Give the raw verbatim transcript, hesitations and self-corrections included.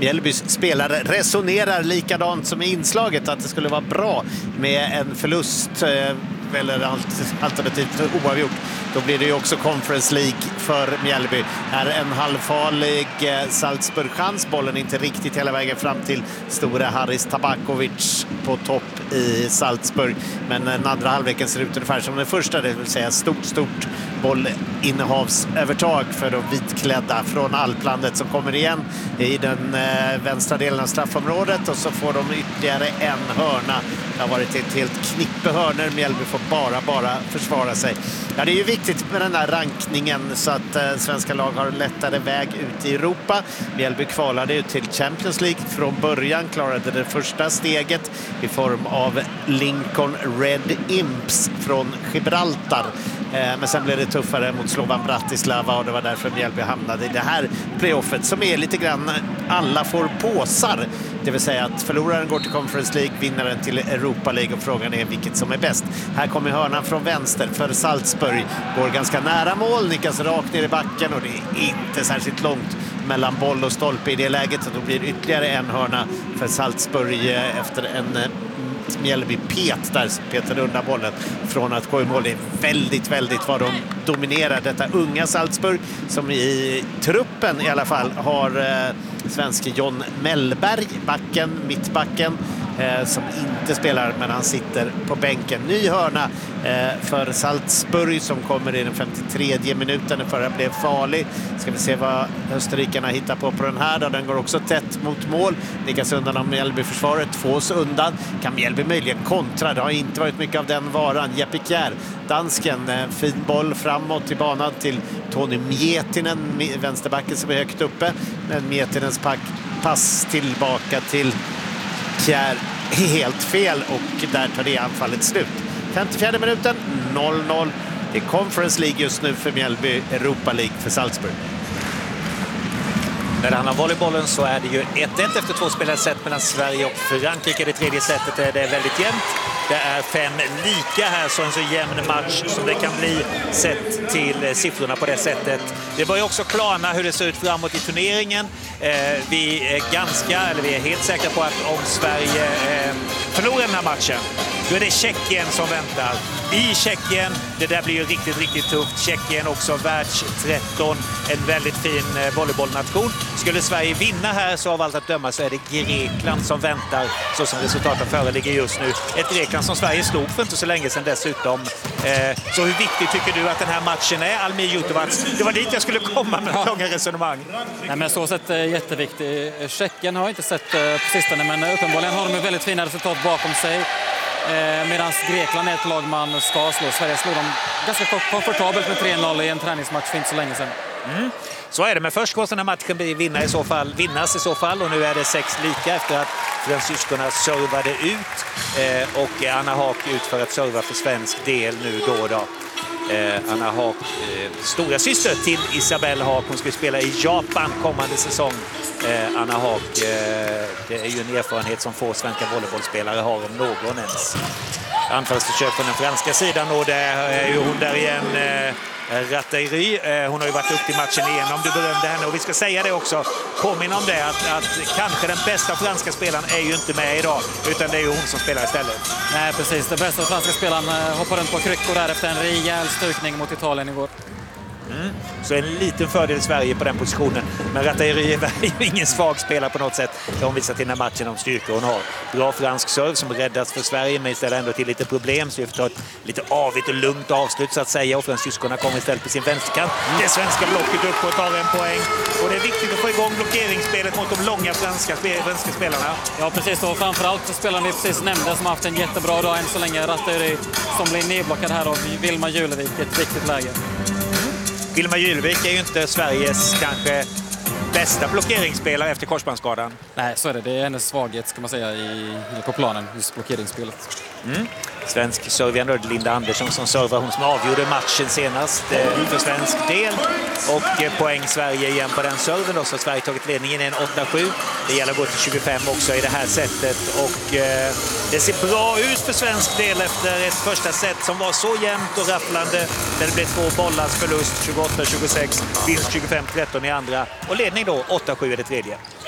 Mjällbys spelare resonerar likadant som i inslaget, att det skulle vara bra med en förlust eller alternativt oavgjort. Då blir det ju också Conference League för Mjällby. Här en halvfarlig Salzburg-chans. Bollen inte riktigt hela vägen fram till stora Haris Tabakovic på topp i Salzburg. Men den andra halvleken ser ut ungefär som den första, det vill säga stort, stort bollinnehavsövertag för de vitklädda från Alplandet som kommer igen i den eh, vänstra delen av straffområdet, och så får de ytterligare en hörna. Det har varit ett helt knippe hörnor. Mjällby får bara, bara försvara sig. Ja, det är ju viktigt med den här rankningen så att eh, svenska lag har lättare väg ut i Europa. Mjällby kvalade ju till Champions League från början, klarade det första steget i form av Lincoln Red Imps från Gibraltar. Eh, men sen blev det tuffare mot Slovan Bratislava, och det var därför Mjällby hamnade i det här playoffet som är lite grann alla får påsar. Det vill säga att förloraren går till Conference League, vinnaren till Europa League, och frågan är vilket som är bäst. Här kommer hörnan från vänster för Salzburg. Går ganska nära mål, nickas rakt ner i backen, och det är inte särskilt långt mellan boll och stolpe i det läget. Så då blir det ytterligare en hörna för Salzburg efter en Mjällby pet där, petade undan bollen från att gå i mål. Det är väldigt, väldigt vad de dominerar detta unga Salzburg, som i truppen i alla fall har eh, svenske John Mellberg, backen, mittbacken, eh, som inte spelar, men han sitter på bänken. Ny hörna eh, för Salzburg som kommer i den femtiotredje minuten. Den förra blev farlig. Ska vi se vad österrikarna hittar på på den här då. Den går också tätt mot mål. Nickas undan av Mjällby-försvaret. Tvås undan. Kan Mjällby möjligen kontra? Det har inte varit mycket av den varan. Jeppe Kjær, dansken, eh, fin boll framåt i banan till Tony Miettinen, vänsterbacken som är högt uppe. Men Miettinens pack, pass tillbaka till Kjær är helt fel, och där tar det anfallet slut. femtiofjärde minuten, noll noll. Det är Conference League just nu för Mjällby, Europa League för Salzburg. När det handlar om volleybollen så är det ju ett ett efter två spelade set mellan Sverige och Frankrike. Det tredje setet är det väldigt jämnt. Det är fem lika här, så en så jämn match som det kan bli sett till siffrorna på det sättet. Det börjar också klarna hur det ser ut framåt i turneringen. Eh, vi är ganska, eller vi är helt säkra på att om Sverige eh, förlorar den här matchen, då är det Tjeckien som väntar. I Tjeckien, det där blir ju riktigt, riktigt tufft. Tjeckien också världs tretton, en väldigt fin eh, volleybollnation. Skulle Sverige vinna här så av allt att döma så är det Grekland som väntar, så som resultaten föreligger just nu. Ett Grekland som Sverige slog för inte så länge sedan dessutom. Eh, så hur viktigt tycker du att den här matchen är, Almir Jutovac? Det var dit jag skulle komma med ett långa resonemang. Nej, men så sett är jätteviktig. Tjeckien har jag inte sett eh, på sistone, men uppenbarligen har de väldigt fina resultat bakom sig. Eh, Medan Grekland är ett lag man ska slå. Sverige slog dem ganska komfortabelt med tre noll i en träningsmatch för inte så länge sedan. Mm. Så är det, men först går den här matchen bli vinna i så fall, vinnas i så fall, och nu är det sex lika efter att fransyskorna servade ut eh, och Anna Haak ut för att serva för svensk del nu då och då. Eh, Anna Haak, eh, stora syster till Isabelle Haak, hon ska spela i Japan kommande säsong. Eh, Anna Haak, eh, det är ju en erfarenhet som få svenska volleybollspelare har, om någon ens. Anfallsförsök från den franska sidan, och det är ju hon där igen, eh, Rattayri. Eh, hon har ju varit upp i matchen igen, om du berömde henne, och vi ska säga det också, påminna om det, att, att kanske den bästa franska spelaren är ju inte med idag, utan det är ju hon som spelar istället. Nej, precis, den bästa franska spelaren eh, hoppar runt på kryckor där efter en rejäl styrkning mot Italien igår. Mm. Så en liten fördel i Sverige på den positionen. Men Rattayri är ju ingen svag spelare på något sätt. Det hon visat i den här matchen om styrkor hon har. Bra fransk serv som räddas för Sverige, men ställer ändå till lite problem. Så vi får ta ett lite avigt och lugnt avslut så att säga. Och fransyskorna kommer istället på sin vänsterkant. Det svenska blocket upp och tar en poäng. Och det är viktigt att få igång blockeringsspelet mot de långa franska, franska spelarna. Ja, precis. Och framförallt spelaren vi precis nämnde som har haft en jättebra dag än så länge. Rattayri som blir nedblockad här av Vilma Julevik. Ett viktigt läge. Vilma Julevik är ju inte Sveriges kanske bästa blockeringsspelare efter korsbandsskadan. Nej, så är det. Det är hennes svaghet, ska man säga, i, på planen, just blockeringsspelet. Mm. Svensk servian Linda Andersson som servar, hon som avgjorde matchen senast eh, för svensk del. Och eh, poäng Sverige igen på den serven då, så Sverige tagit ledningen i en åtta sju. Det gäller att gå till tjugofem också i det här sättet. Och eh, det ser bra ut för svensk del efter ett första set som var så jämnt och rafflande. Där det blev två bollars förlust, tjugoåtta tjugosex, vinst tjugofem tretton i andra. Och ledning då åtta sju i det tredje.